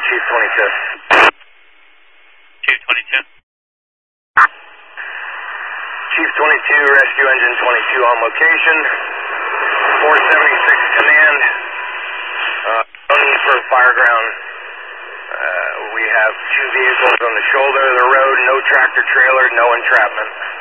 Chief 22. Chief 22. Chief 22, Rescue Engine 22 on location. 476 command. No need for fire ground. We have 2 vehicles on the shoulder of the road, no tractor trailer, no entrapment.